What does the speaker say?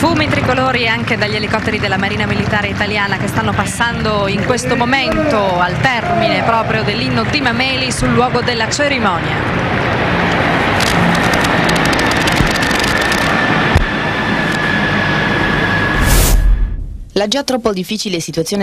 Fumi tricolori anche dagli elicotteri della Marina Militare Italiana che stanno passando in questo momento al termine proprio dell'inno di Mameli sul luogo della cerimonia. La già troppo difficile situazione